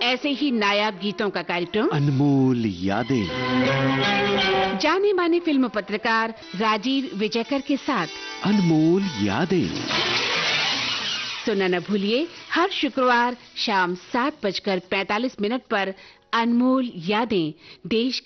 ऐसे ही नायाब गीतों का कार्यक्रम अनमोल यादें। जाने माने फिल्म पत्रकार राजीव विजयकर के साथ अनमोल यादें। सुनना न भूलिए हर शुक्रवार शाम 7:45 पर अनमोल यादें, देश